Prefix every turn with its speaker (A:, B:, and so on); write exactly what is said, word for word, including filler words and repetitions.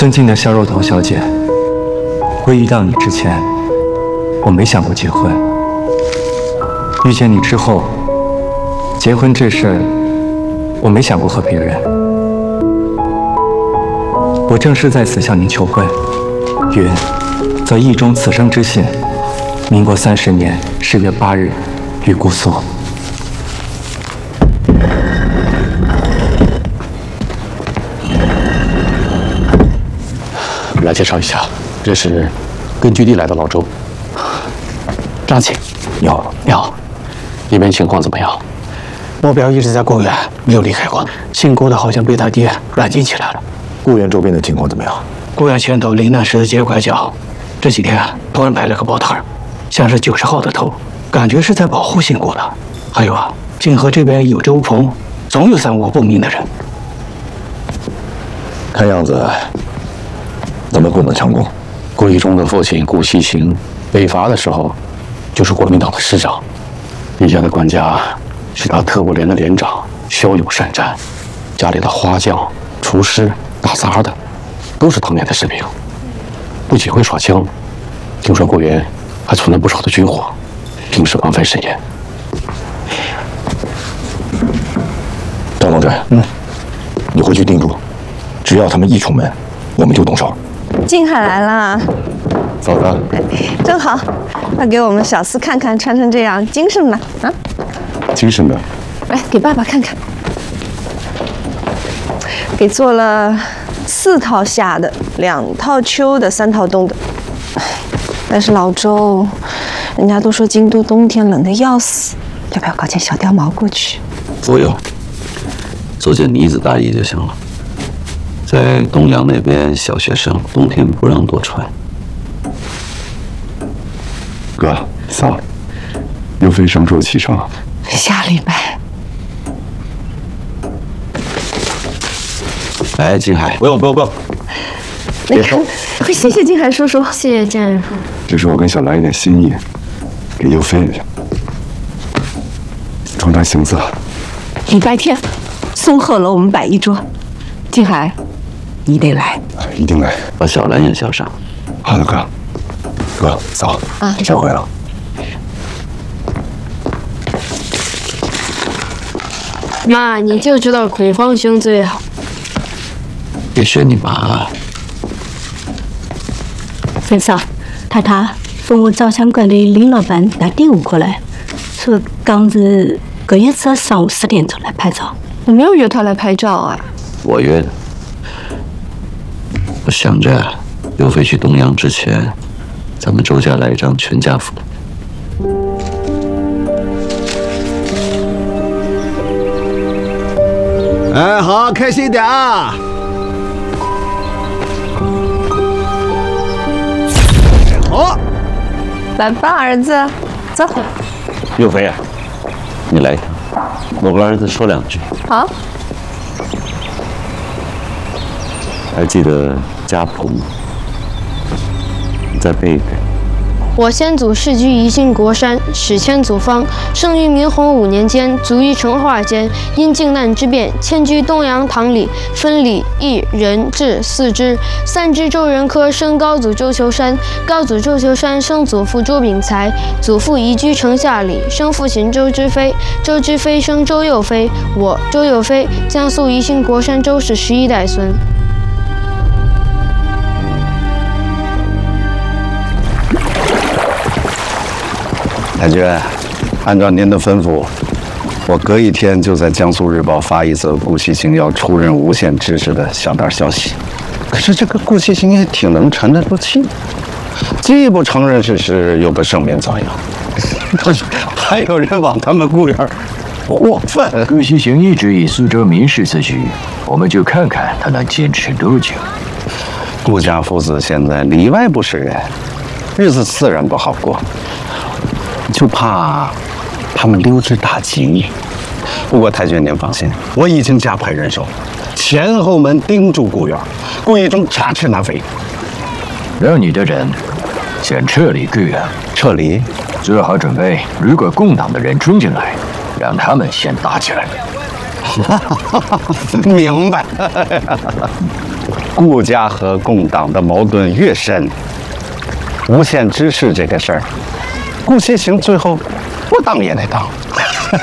A: 尊敬的肖若彤小姐，皈依到你之前，我没想过结婚。遇见你之后，结婚这事儿，我没想过和别人。我正是在此向您求婚，云则意中此生之信。民国三十年十月八日，于姑苏。
B: 来介绍一下，这是根据地来的老周。张琪，你好，你好，那边情况怎么样？
C: 目标一直在公园，没有离开过。姓郭的好像被他爹软禁起来了。
D: 公园周边的情况怎么样？
C: 公园前头临难十字街拐角，这几天突然摆了个报摊，像是九十号的头，感觉是在保护姓郭的。还有啊，泾河这边有周鹏，总有三五不明的人。
D: 看样子，咱们不能强攻。
B: 顾一中的父亲顾西行北伐的时候，就是国民党的师长，余家的管家是他特务连的连长，骁勇善战，家里的花匠、厨师、打杂的，都是当年的士兵，不仅会耍枪，听说顾源还存了不少的军火，平时官非甚严。
D: 张同志，嗯，你回去定住，只要他们一出门，我们就动手。
E: 静海来了，
D: 嫂子，
E: 正好，快给我们小厮看看，穿成这样精神吗？啊，
D: 精神的。
E: 来给爸爸看看，给做了四套夏的，两套秋的，三套冬的。但是老周，人家都说京都冬天冷得要死，要不要搞件小貂毛过去？
F: 不用，做件呢子大衣就行了。在东阳那边，小学生冬天不让多穿。
D: 哥，嫂，刘飞什么时候启程？
E: 下礼拜。
F: 来，金海，
D: 不用不用不用，
E: 那个，会谢谢金海叔叔，谢谢建仁叔。
D: 这是我跟小兰一点心意，给刘飞装装行色。
E: 礼拜天，松贺楼我们摆一桌，金海，你得来，
D: 一定来，
F: 把小兰也叫上。
D: 好的，哥，哥嫂
E: 啊，
D: 先回了。
G: 妈，你就知道孔方兄最好。
F: 别学你妈。
H: 分嫂，太太跟我照相馆的林老板打电话过来，说刚子隔一次上午十点钟来拍照。
E: 我没有约他来拍照啊。
F: 我约的。我想着刘飞去东阳之前，咱们周家来一张全家福。
I: 哎，好，开心点啊！好，
E: 来吧，儿子，走。
F: 刘飞啊，你来一趟，我跟儿子说两句。
E: 好。
F: 还记得家谱吗？你再背一背。
G: 我先祖世居宜兴国山，史迁祖方，生于明洪五年间，卒于成化间。因靖难之变，迁居东阳堂里，分李、义、仁、智四支。三支周人科生高祖周求山，高祖周求山生祖父周秉才，祖父移居城下里，生父亲周之飞，周之飞生周佑飞。我周佑飞，江苏宜兴国山周氏十一代孙。
F: 太君，按照您的吩咐，我隔一天就在《江苏日报》发一则顾西行要出任无线知识的小道消息。可是这个顾西行也挺能沉得住气，既不承认事实，又不正面造谣，还有人往他们顾园过分。
J: 顾西行一直以苏州名士自居，我们就看看他能坚持多久。
F: 顾家父子现在里外不是人，日子自然不好过。就怕他们溜之大吉。不过太君您放心，我已经加派人手，前后门盯住顾园，顾一中插翅难飞。
J: 让你的人先撤离顾园，
F: 撤离，
J: 做好准备。如果共党的人冲进来，让他们先打起来。
F: 明白。 顾家和共党的矛盾越深，无限之事这个事儿，顾惜行最后不当也得当。